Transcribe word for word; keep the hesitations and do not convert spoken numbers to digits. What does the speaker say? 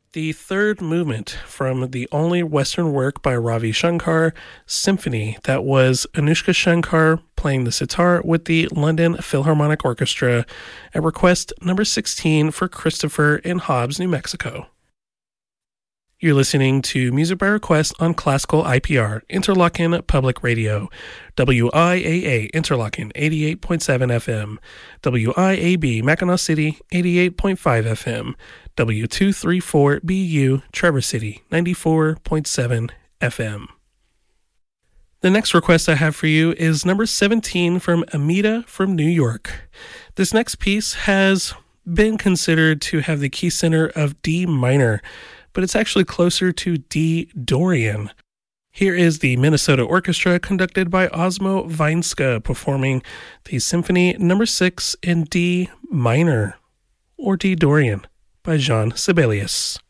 The third movement from the only Western work by Ravi Shankar, Symphony, that was Anushka Shankar playing the sitar with the London Philharmonic Orchestra at request number sixteen for Christopher in Hobbs, New Mexico. You're listening to Music by Request on Classical I P R, Interlochen Public Radio, W I A A Interlochen eighty-eight point seven F M, W I A B Mackinac City eighty-eight point five F M, W two thirty-four B U Traverse City ninety-four point seven F M. The next request I have for you is number seventeen from Amita from New York. This next piece has been considered to have the key center of D minor, but it's actually closer to D Dorian. Here is the Minnesota Orchestra conducted by Osmo Weinska performing the Symphony number six in D minor, or D Dorian, by Jean Sibelius.